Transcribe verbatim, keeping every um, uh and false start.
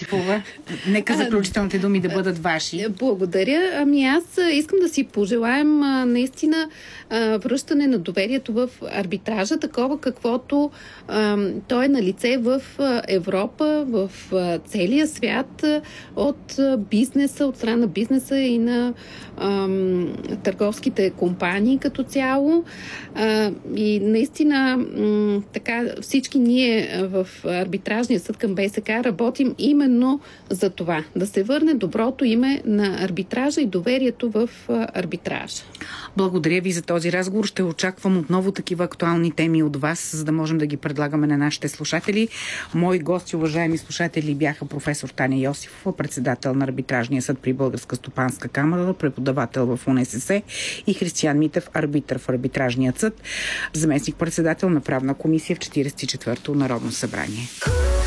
Йосифова. Нека заключителните думи да бъдат ваши. Благодаря. Ами аз искам да си пожелаем наистина връщане на доверието в арбитража, такова каквото той е на лице в Европа, в целия свят, от бизнеса, от страна на бизнеса и на ам, търговските компании като цяло. А, и наистина м, така всички ние в арбитражния съд към БСК работим именно за това. Да се върне доброто име на арбитража и доверието в арбитража. Благодаря ви за този разговор. Ще очаквам отново такива актуални теми от вас, за да можем да ги предлагаме на нашите слушатели. Мои гости, уважаеми слушатели, бяха професор Таня Йосифова, председател на Арбитражния съд при Българска стопанска камара, преподавател в УНСС, и Християн Митев, арбитър в Арбитражния съд, заместник-председател на правна комисия в четиридесет и четвърто Народно събрание.